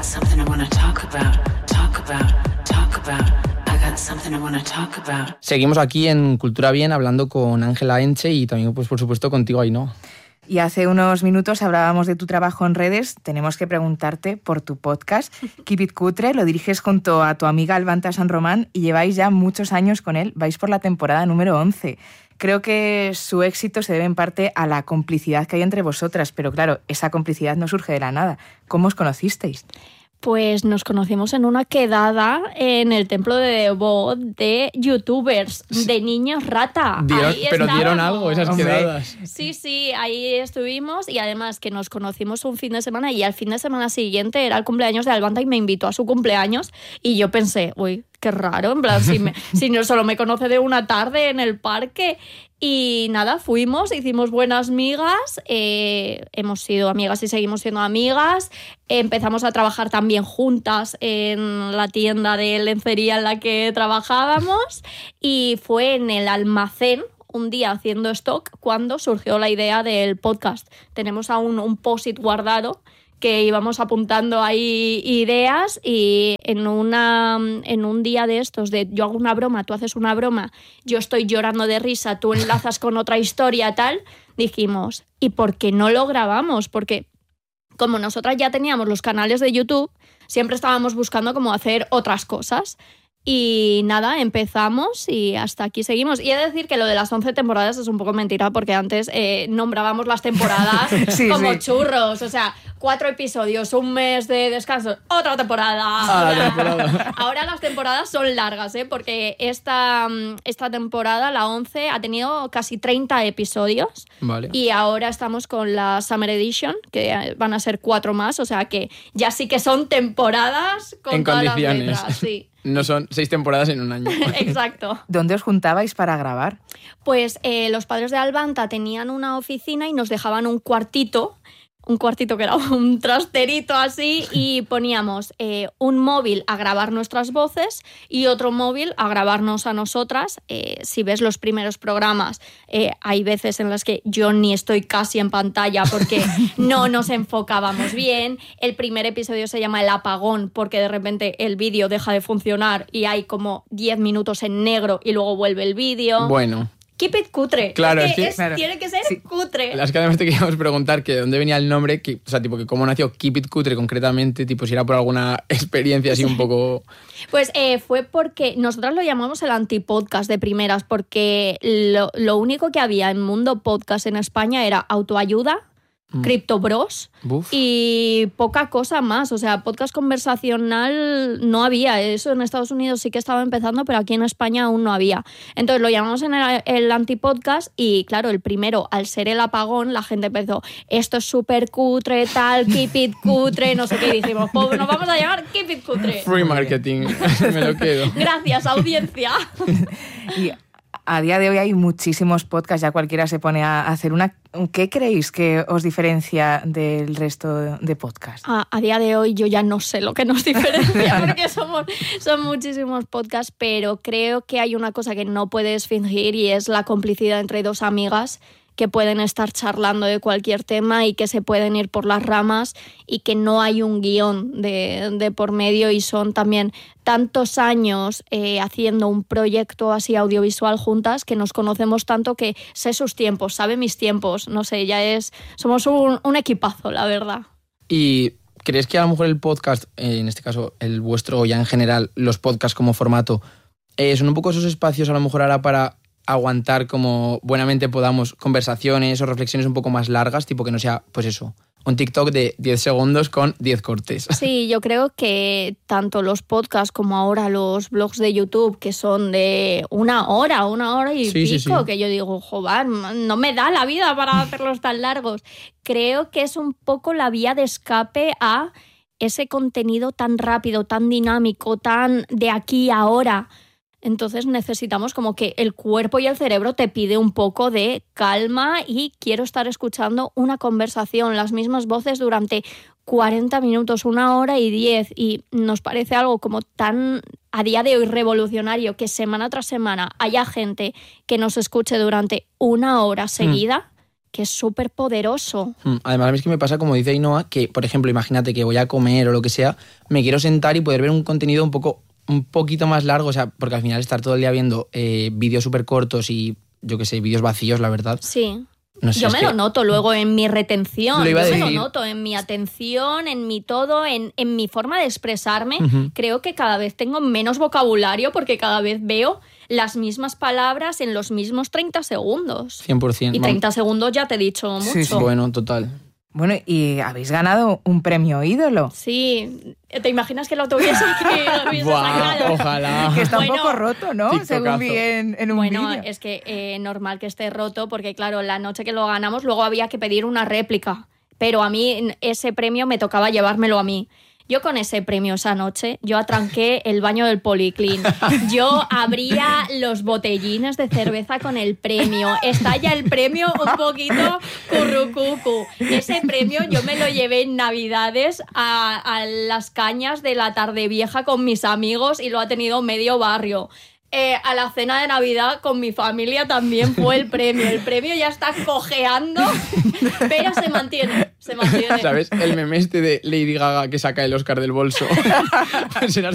something I wanna talk about. I got something I wanna talk about. Seguimos aquí en Cultura Bien hablando con Ángela Enche y también, pues por supuesto, contigo, Ainhoa. Y hace unos minutos hablábamos de tu trabajo en redes. Tenemos que preguntarte por tu podcast, Keep It Cutre. Lo diriges junto a tu amiga Albanta San Román y lleváis ya muchos años con él. Vais por la temporada número 11. Creo que su éxito se debe en parte a la complicidad que hay entre vosotras, pero claro, esa complicidad no surge de la nada. ¿Cómo os conocisteis? Pues nos conocimos en una quedada en el templo de Devot de youtubers, de niños rata. Pero dieron algo esas quedadas. Sí, ahí estuvimos y además que nos conocimos un fin de semana y al fin de semana siguiente era el cumpleaños de Albanta y me invitó a su cumpleaños y yo pensé, uy, qué raro, en plan, si no solo me conoce de una tarde en el parque. Y nada, fuimos, hicimos buenas migas, hemos sido amigas y seguimos siendo amigas, empezamos a trabajar también juntas en la tienda de lencería en la que trabajábamos y fue en el almacén, un día haciendo stock, cuando surgió la idea del podcast. Tenemos aún un post-it guardado que íbamos apuntando ahí ideas y en un día de estos de yo hago una broma, tú haces una broma, yo estoy llorando de risa, tú enlazas con otra historia tal, dijimos, ¿y por qué no lo grabamos? Porque como nosotras ya teníamos los canales de YouTube, siempre estábamos buscando cómo hacer otras cosas. Y nada, empezamos y hasta aquí seguimos. Y he de decir que lo de las 11 temporadas es un poco mentira porque antes nombrábamos las temporadas como churros. O sea, 4 episodios, un mes de descanso, otra temporada. Ahora las temporadas son largas, porque esta temporada, la 11, ha tenido casi 30 episodios. Vale. Y ahora estamos con la Summer Edition, que van a ser 4 más. O sea que ya sí que son temporadas con en todas condiciones. Las letras, sí. No son 6 temporadas en un año. Exacto. ¿Dónde os juntabais para grabar? Pues los padres de Albanta tenían una oficina y nos dejaban un cuartito que era un trasterito así y poníamos un móvil a grabar nuestras voces y otro móvil a grabarnos a nosotras. Si ves los primeros programas, hay veces en las que yo ni estoy casi en pantalla porque no nos enfocábamos bien. El primer episodio se llama El apagón porque de repente el vídeo deja de funcionar y hay como 10 minutos en negro y luego vuelve el vídeo. Bueno. Keep it cutre. Claro, tiene que ser cutre. Las que además te queríamos preguntar que de dónde venía el nombre, o sea, tipo que cómo nació Keep it cutre concretamente, tipo si era por alguna experiencia así un poco... Pues fue porque nosotros lo llamamos el antipodcast de primeras, porque lo único que había en mundo podcast en España era autoayuda, Crypto Bros y poca cosa más. O sea, podcast conversacional no había. Eso en Estados Unidos sí que estaba empezando, pero aquí en España aún no había. Entonces lo llamamos en el antipodcast y claro, el primero, al ser el apagón, la gente empezó, esto es súper cutre, tal, keep it cutre, no sé qué. Y dijimos, pues nos vamos a llamar keep it cutre. Free marketing, me lo quedo. Gracias, audiencia. Y a día de hoy hay muchísimos podcasts, ya cualquiera se pone a hacer una. ¿Qué creéis que os diferencia del resto de podcasts? A día de hoy yo ya no sé lo que nos diferencia porque son muchísimos podcasts, pero creo que hay una cosa que no puedes fingir y es la complicidad entre dos amigas que pueden estar charlando de cualquier tema y que se pueden ir por las ramas y que no hay un guión de por medio y son también tantos años haciendo un proyecto así audiovisual juntas que nos conocemos tanto que sé sus tiempos, sabe mis tiempos, no sé, somos un equipazo, la verdad. ¿Y crees que a lo mejor el podcast, en este caso el vuestro o ya en general, los podcasts como formato, son un poco esos espacios a lo mejor ahora para aguantar como buenamente podamos conversaciones o reflexiones un poco más largas, tipo que no sea, pues eso, un TikTok de 10 segundos con 10 cortes? Sí, yo creo que tanto los podcasts como ahora los blogs de YouTube, que son de una hora y pico, que yo digo, joder, no me da la vida para hacerlos tan largos. Creo que es un poco la vía de escape a ese contenido tan rápido, tan dinámico, tan de aquí a ahora. Entonces necesitamos como que el cuerpo y el cerebro te pide un poco de calma y quiero estar escuchando una conversación, las mismas voces durante 40 minutos, 1 hora y 10 y nos parece algo como tan a día de hoy revolucionario que semana tras semana haya gente que nos escuche durante 1 hora seguida. que es súper poderoso. Además, a mí es que me pasa, como dice Ainhoa, que, por ejemplo, imagínate que voy a comer o lo que sea, me quiero sentar y poder ver un contenido un poquito más largo, o sea, porque al final estar todo el día viendo vídeos súper cortos y, yo qué sé, vídeos vacíos, la verdad. Sí. No sé, yo me lo noto luego en mi retención, Lo iba a yo me lo decir. noto en mi atención, en mi todo, en mi forma de expresarme. Ujú. Creo que cada vez tengo menos vocabulario porque cada vez veo las mismas palabras en los mismos 30 segundos. 100%. Y 30 segundos ya te he dicho mucho. Sí, sí. Bueno, total. Bueno, y habéis ganado un premio ídolo. Sí, ¿te imaginas que lo tuviese que Buah, sacado? ojalá. Que está un Bueno, poco roto, ¿no? tiktokazo. Según vi en un Bueno, vídeo. es que normal que esté roto porque, claro, la noche que lo ganamos luego había que pedir una réplica. Pero a mí ese premio me tocaba llevármelo a mí. Yo con ese premio esa noche, yo atranqué el baño del Policlín. Yo abría los botellines de cerveza con el premio. Está ya el premio un poquito currucucu. Ese premio yo me lo llevé en Navidades a las cañas de la tarde vieja con mis amigos y lo ha tenido medio barrio. A la cena de Navidad con mi familia también fue el premio. El premio ya está cojeando, pero se mantiene. ¿Sabes? El meme este de Lady Gaga que saca el Oscar del bolso. Pues eras